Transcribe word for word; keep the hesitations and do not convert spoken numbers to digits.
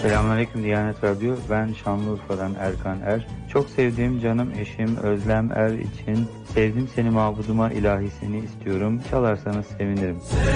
Selamünaleyküm Diyanet Radyo. Ben Şanlıurfa'dan Erkan Er. Çok sevdiğim canım eşim Özlem Er için Sevdim Seni Mabuduma ilahi seni istiyorum. Çalarsanız sevinirim.